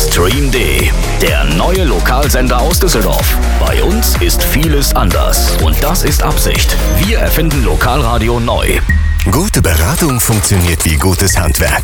Stream.de, der neue Lokalsender aus Düsseldorf. Bei uns ist vieles anders und das ist Absicht. Wir erfinden Lokalradio neu. Gute Beratung funktioniert wie gutes Handwerk.